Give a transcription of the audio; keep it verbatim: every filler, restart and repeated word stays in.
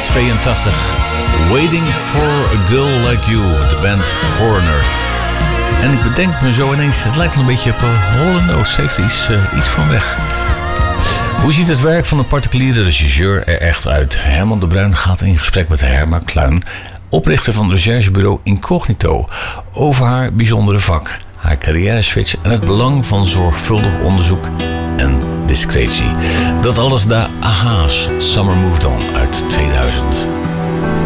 tweeëntachtig. Waiting for a Girl Like You, de band Foreigner. En ik bedenk me zo ineens, het lijkt wel een beetje op Hall and Oates, heeft er iets, uh, iets van weg. Hoe ziet het werk van een particuliere regisseur er echt uit? Herman de Bruin gaat in gesprek met Herma Kluin, oprichter van het recherchebureau Incognito, over haar bijzondere vak, haar carrière-switch en het belang van zorgvuldig onderzoek en discretie. Dat alles na Aha's Summer Moved On uit tweeduizend.